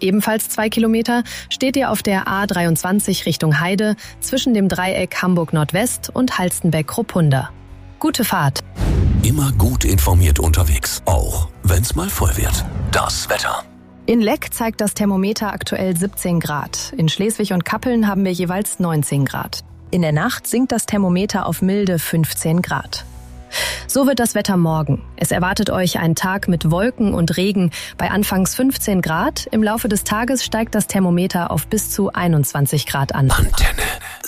Ebenfalls 2 Kilometer steht ihr auf der A23 Richtung Heide zwischen dem Dreieck Hamburg Nordwest und Halstenbeck-Kruppunda. Gute Fahrt. Immer gut informiert unterwegs, auch wenn's mal voll wird. Das Wetter. In Leck zeigt das Thermometer aktuell 17 Grad. In Schleswig und Kappeln haben wir jeweils 19 Grad. In der Nacht sinkt das Thermometer auf milde 15 Grad. So wird das Wetter morgen. Es erwartet euch ein Tag mit Wolken und Regen bei anfangs 15 Grad. Im Laufe des Tages steigt das Thermometer auf bis zu 21 Grad an. Antenne.